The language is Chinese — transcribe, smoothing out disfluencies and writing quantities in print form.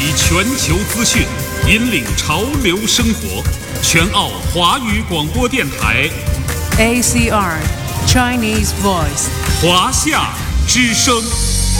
集全球资讯，引领潮流生活。全澳华语广播电台 ACR Chinese Voice 华夏之声。